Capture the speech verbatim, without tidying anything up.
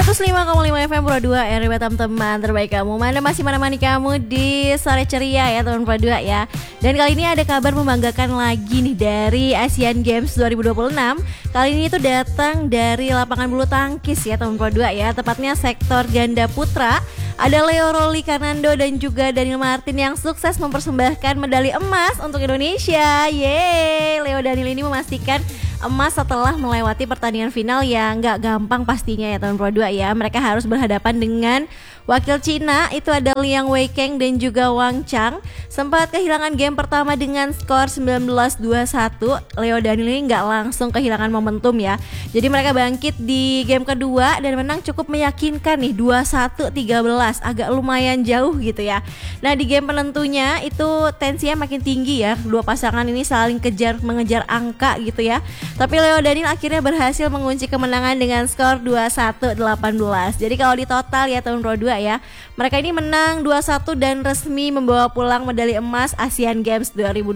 seratus lima koma lima F M Pro dua R W teman-teman terbaik kamu. Mana masih menemani kamu di sore ceria ya teman Pro dua ya. Dan kali ini ada kabar membanggakan lagi nih dari Asian Games dua ribu dua puluh enam. Kali ini itu datang dari lapangan bulu tangkis ya teman Pro dua ya. Tepatnya sektor ganda putra. Ada Leo Rolly Kanando dan juga Daniel Martin yang sukses mempersembahkan medali emas untuk Indonesia. Yeay, Leo Daniel ini memastikan emas setelah melewati pertandingan final yang gak gampang pastinya ya tahun Pro dua ya. Mereka harus berhadapan dengan wakil Cina, itu ada Liang Weikeng dan juga Wang Chang. Sempat kehilangan game pertama dengan skor sembilan belas dua puluh satu. Leo Daniel ini gak langsung kehilangan momentum ya. Jadi mereka bangkit di game kedua dan menang cukup meyakinkan nih dua puluh satu tiga belas. Agak lumayan jauh gitu ya. Nah di game penentunya itu tensinya makin tinggi ya. Dua pasangan ini saling kejar mengejar angka gitu ya. Tapi Leo Daniel akhirnya berhasil mengunci kemenangan dengan skor dua puluh satu delapan belas. Jadi kalau di total ya tahun Pro dua ya, mereka ini menang dua puluh satu dan resmi membawa pulang medali emas Asian Games dua ribu dua puluh